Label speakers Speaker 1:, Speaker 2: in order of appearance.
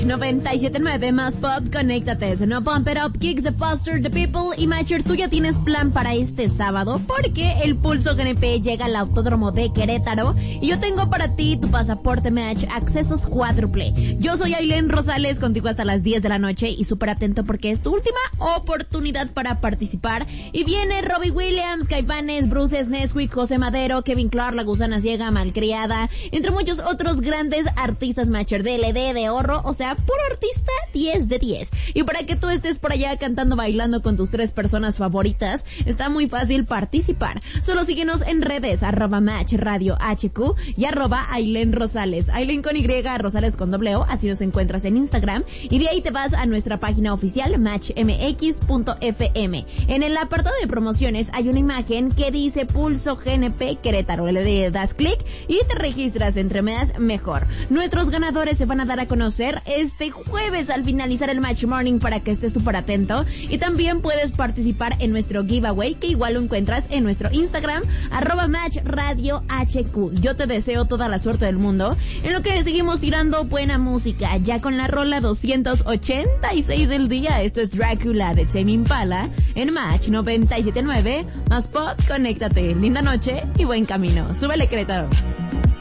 Speaker 1: Match 97.9 más pop, conéctate. No Pump It Up, Kicks the Faster the People. Y Matcher, tú ya tienes plan para este sábado porque el Pulso GNP llega al Autódromo de Querétaro y yo tengo para ti tu pasaporte Match, accesos cuádruple. Yo soy Ailén Rosales, contigo hasta las 10 de la noche y súper atento porque es tu última oportunidad para participar. Y viene Robbie Williams, Caifanes, Bruce Nesquik, José Madero, Kevin Clark, La Gusana Ciega, Malcriada, entre muchos otros grandes artistas Matcher, DLD, de Horro, o sea, puro artista 10 de 10. Y para que tú estés por allá cantando, bailando con tus 3 personas favoritas, está muy fácil participar. Solo síguenos en redes, @Match Radio HQ y @Ailén Rosales. Ailén con Y, Rosales con O, así nos encuentras en Instagram. Y de ahí te vas a nuestra página oficial, matchmx.fm. En el apartado de promociones hay una imagen que dice Pulso GNP Querétaro. Le das clic y te registras. Entre más, mejor. Nuestros ganadores se van a dar a conocer este jueves al finalizar el Match Morning para que estés súper atento. Y también puedes participar en nuestro giveaway, que igual lo encuentras en nuestro Instagram, @Match Radio HQ. Yo te deseo toda la suerte del mundo, en lo que seguimos tirando buena música, ya con la rola 286 del día. Esto es Drácula de Tame Impala en Match 97.9 más pop, conéctate. Linda noche y buen camino. Súbele, Querétaro.